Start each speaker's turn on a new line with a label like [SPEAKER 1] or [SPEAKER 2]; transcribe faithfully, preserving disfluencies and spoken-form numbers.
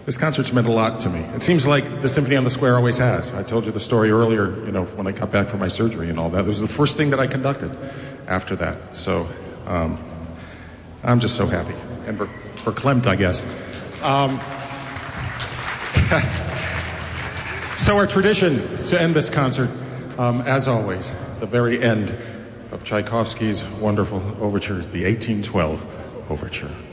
[SPEAKER 1] This concert's meant a lot to me. It seems like the Symphony on the Square always has. I told you the story earlier, you know, when I got back from my surgery and all that. It was the first thing that I conducted after that. So, um, I'm just so happy. And for, for Klimt, I guess. Um, so our tradition to end this concert, um, as always, the very end of Tchaikovsky's wonderful overture, the eighteen twelve Overture.